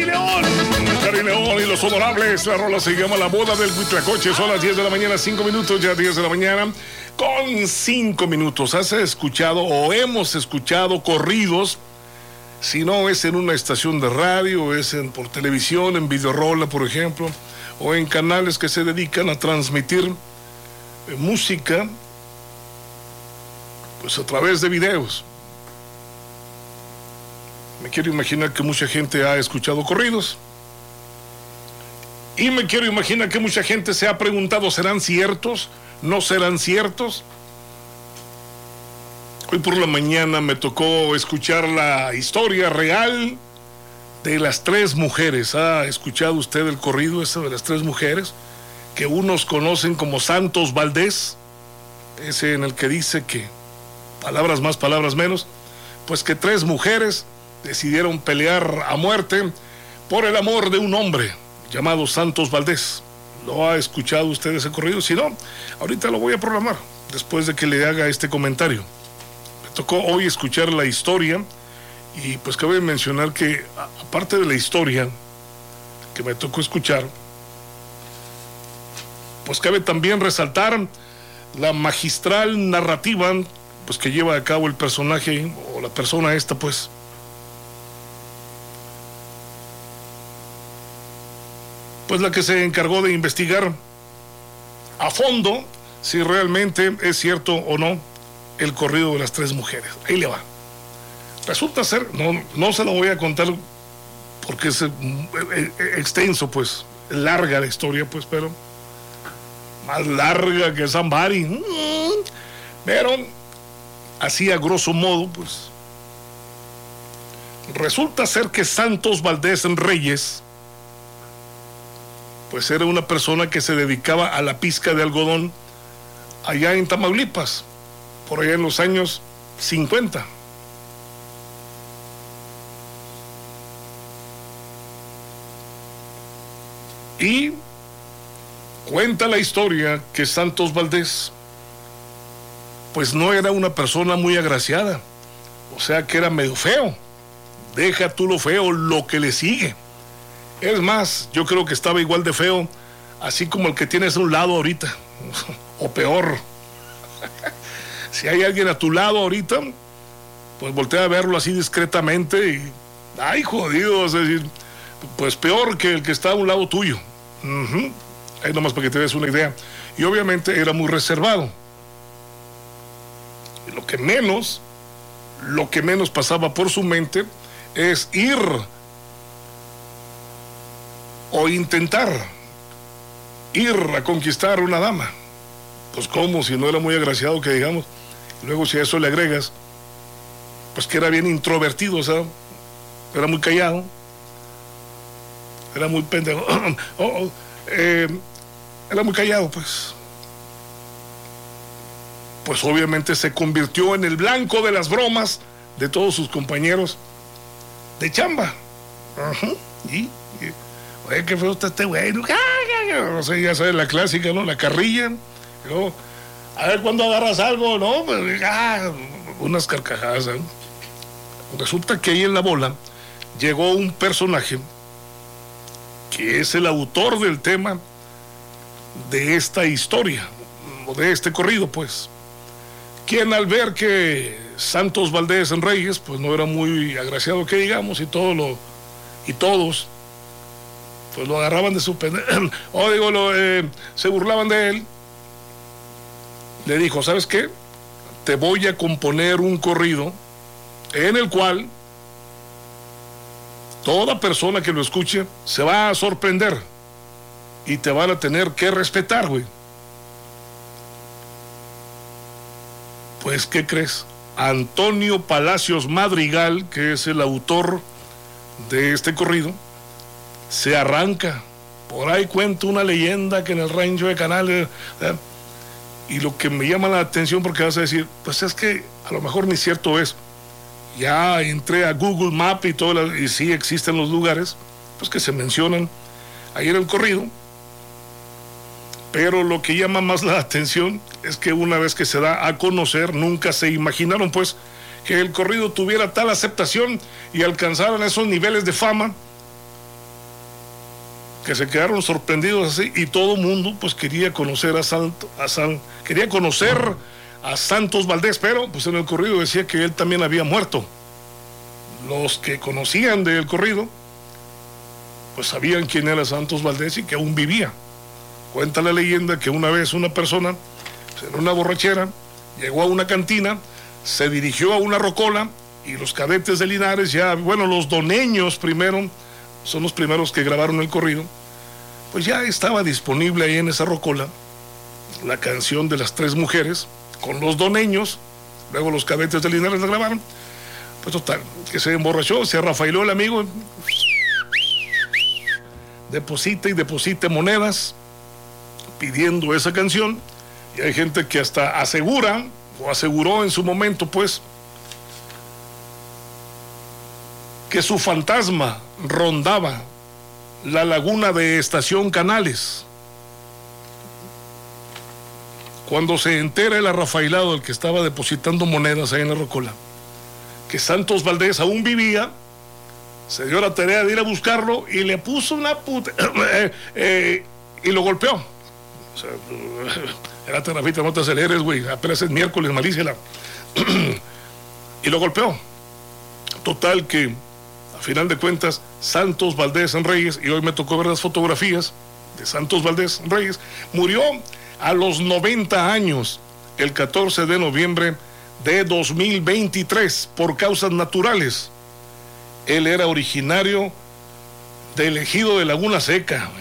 Cari León y los Honorables. La rola se llama La Boda del Huitlacoche. Son las 10 de la mañana, 5 minutos, ya 10 de la mañana con 5 minutos. ¿Has escuchado o hemos escuchado corridos? Si no es en una estación de radio, es por televisión, en Videorola, por ejemplo, o en canales que se dedican a transmitir música, pues a través de videos. Me quiero imaginar que mucha gente ha escuchado corridos. Y me quiero imaginar que mucha gente se ha preguntado, ¿serán ciertos? ¿No serán ciertos? Hoy por la mañana me tocó escuchar la historia real de las 3 mujeres. ¿Ha escuchado usted el corrido ese de las 3 mujeres? Que unos conocen como Santos Valdés, ese en el que dice que, palabras más, palabras menos, pues que 3 mujeres decidieron pelear a muerte por el amor de un hombre llamado Santos Valdés. ¿Lo ha escuchado usted ese corrido? Si no, ahorita lo voy a programar después de que le haga este comentario. Me tocó hoy escuchar la historia y pues cabe mencionar que aparte de la historia que me tocó escuchar, pues cabe también resaltar la magistral narrativa pues que lleva a cabo el personaje o la persona esta, pues la que se encargó de investigar a fondo si realmente es cierto o no el corrido de las 3 mujeres. Ahí le va. Resulta ser, no se lo voy a contar porque es extenso, pues, larga la historia, pues, pero más larga que Somebody. Pero así a grosso modo, pues, resulta ser que Santos Valdés Reyes pues era una persona que se dedicaba a la pizca de algodón allá en Tamaulipas, por allá en los años 50. Y cuenta la historia que Santos Valdés pues no era una persona muy agraciada, o sea que era medio feo. Deja tú lo feo, lo que le sigue. Es más, yo creo que estaba igual de feo, así como el que tienes a un lado ahorita, o peor. Si hay alguien a tu lado ahorita, pues voltea a verlo así discretamente y, ay, jodido, es decir, pues peor que el que está a un lado tuyo. Ahí nomás para que te des una idea. Y obviamente era muy reservado. Y lo que menos pasaba por su mente es ir o intentar ir a conquistar una dama. Pues como si no era muy agraciado que digamos. Luego si a eso le agregas pues que era bien introvertido, o sea, era muy callado, era muy pendejo. Era muy callado, pues obviamente se convirtió en el blanco de las bromas de todos sus compañeros de chamba. Oye, qué feo está este güey. No sé, ya sabes, la clásica, ¿no? La carrilla. ¿No? A ver cuándo agarras algo, ¿no? Unas carcajadas, ¿eh? Resulta que ahí en la bola llegó un personaje que es el autor del tema de esta historia, o de este corrido, pues. Quien al ver que Santos Valdés Reyes, pues no era muy agraciado que digamos, y todos pues lo agarraban de su se burlaban de él, le dijo, ¿sabes qué? Te voy a componer un corrido en el cual toda persona que lo escuche se va a sorprender y te van a tener que respetar, güey. Pues, ¿qué crees? Antonio Palacios Madrigal, que es el autor de este corrido, se arranca. Por ahí cuenta una leyenda que en el rancho de Canales, y lo que me llama la atención, porque vas a decir, pues es que a lo mejor ni cierto es. Ya entré a Google Maps y todo, y sí existen los lugares pues que se mencionan ahí en el corrido, pero lo que llama más la atención es que una vez que se da a conocer, nunca se imaginaron pues que el corrido tuviera tal aceptación y alcanzaran esos niveles de fama que se quedaron sorprendidos así, y todo el mundo pues quería conocer quería conocer a Santos Valdés, pero pues en el corrido decía que él también había muerto. Los que conocían del corrido pues sabían quién era Santos Valdés y que aún vivía. Cuenta la leyenda que una vez una persona, en una borrachera, llegó a una cantina, se dirigió a una rocola, y los cadetes de Linares, los doneños primero, son los primeros que grabaron el corrido, pues ya estaba disponible ahí en esa rocola la canción de las tres mujeres, con los doneños. Luego los cadetes de Linares la grabaron. Pues total, que se emborrachó, se arrafailó el amigo, deposita y deposita monedas pidiendo esa canción, y hay gente que hasta aseguró en su momento pues que su fantasma rondaba la laguna de Estación Canales. Cuando se entera el arrafailado, el que estaba depositando monedas ahí en la rocola, que Santos Valdés aún vivía, se dio la tarea de ir a buscarlo y le puso una puta y lo golpeó. O sea, era terapita, no te aceleres, güey, apenas es miércoles, malícela. Y lo golpeó. Total que, a final de cuentas, Santos Valdés Reyes, y hoy me tocó ver las fotografías de Santos Valdés Reyes, murió a los 90 años, el 14 de noviembre de 2023, por causas naturales. Él era originario del ejido de Laguna Seca.